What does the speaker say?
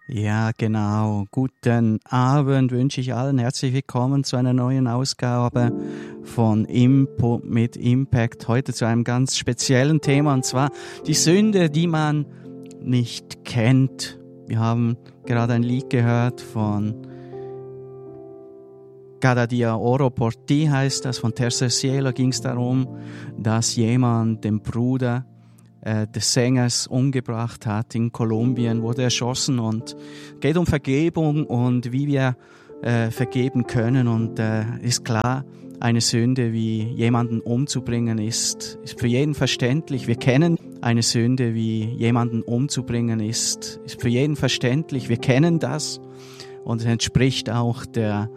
Ja, genau. Guten Abend wünsche ich allen. Herzlich willkommen zu einer neuen Ausgabe von Input mit Impact. Heute zu einem ganz speziellen Thema, und zwar die Sünde, die man nicht kennt. Wir haben gerade ein Lied gehört von Cada Dia Oro por Ti, heißt das, von Tercer Cielo. Ging es darum, dass jemand den Bruder des Sängers umgebracht hat in Kolumbien, wurde erschossen, und geht um Vergebung und wie wir vergeben können. Und ist klar, eine Sünde wie jemanden umzubringen ist für jeden verständlich. Wir kennen eine Sünde wie jemanden umzubringen ist für jeden verständlich. Wir kennen das, und es entspricht auch der